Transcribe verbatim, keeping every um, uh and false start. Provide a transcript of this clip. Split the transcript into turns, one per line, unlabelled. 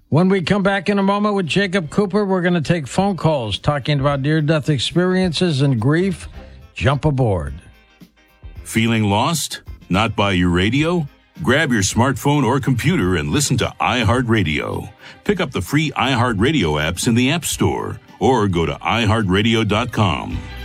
When we come back in a moment with Jacob Cooper, we're going to take phone calls talking about near-death experiences and grief. Jump aboard.
Feeling lost? Not by your radio? Grab your smartphone or computer and listen to iHeartRadio. Pick up the free iHeartRadio apps in the App Store or go to i heart radio dot com.